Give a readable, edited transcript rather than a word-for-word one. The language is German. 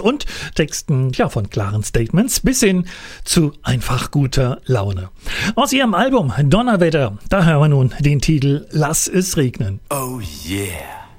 und Texten von klaren Statements bis hin zu einfach guter Laune. Aus ihrem Album Donnerwetter, da hören wir nun den Titel Lass es regnen. Oh yeah.